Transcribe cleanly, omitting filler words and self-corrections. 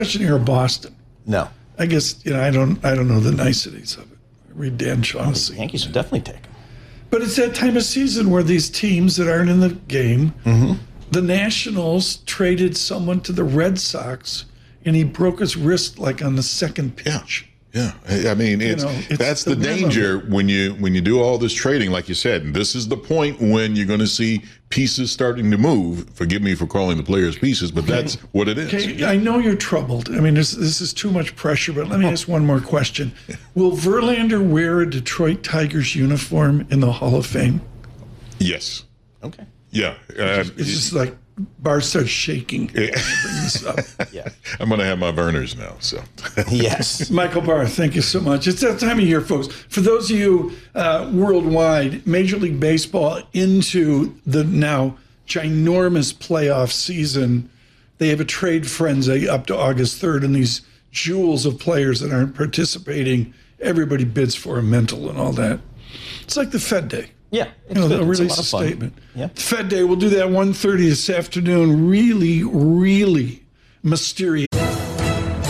question here of Boston. No. I guess I don't know the niceties of it. I read Dan Shaughnessy. The Yankees would definitely take him. But it's that time of season where these teams that aren't in the game, the Nationals traded someone to the Red Sox, and he broke his wrist like on the second pitch. Yeah, I mean, that's the danger when you do all this trading, like you said. And this is the point when you're going to see pieces starting to move. Forgive me for calling the players pieces, but that's what it is. Okay, I know you're troubled. I mean, this is too much pressure, but let me ask one more question. Will Verlander wear a Detroit Tigers uniform in the Hall of Fame? Yes. Okay. Yeah. It's just like Bar starts shaking. Bring this up. Yeah. I'm going to have my Verners now. So. Yes. Michael Barr, thank you so much. It's that time of year, folks. For those of you worldwide, Major League Baseball into the now ginormous playoff season, they have a trade frenzy up to August 3rd, and these jewels of players that aren't participating, everybody bids for a mental and all that. It's like the Fed Day. Yeah, They'll release a statement. Yeah. Fed Day, we'll do that 1:30 this afternoon. Really, really mysterious.